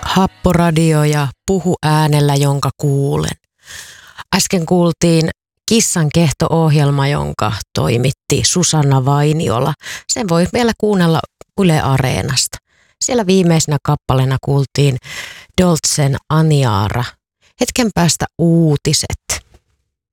Happoradio ja Puhu äänellä, jonka kuulen. Äsken kuultiin Kissan kehto-ohjelma, jonka toimitti Susanna Vainiola. Sen voi vielä kuunnella Yle Areenasta. Siellä viimeisenä kappaleena kuultiin Dolcen Aniara. Hetken päästä uutiset.